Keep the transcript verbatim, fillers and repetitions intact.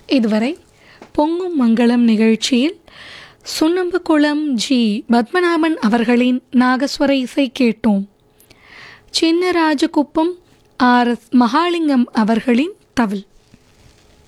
இதுவரை பொங்கும் மங்களம் நிகழ்ச்சியில் சுண்ணம்புக்குளம் ஜி பத்மநாபன் அவர்களின் நாகஸ்வர இசை கேட்டோம். சின்னராஜகுப்பம் ஆர் எஸ் மகாலிங்கம் அவர்களின் தவில்.